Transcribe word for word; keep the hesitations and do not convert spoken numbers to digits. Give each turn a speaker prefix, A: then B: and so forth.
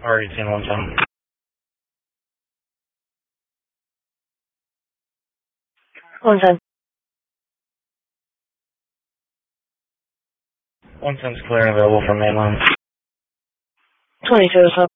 A: Already seen one ten.
B: one ten.
A: one ten's clear and available from mainland.
B: twenty-two is up.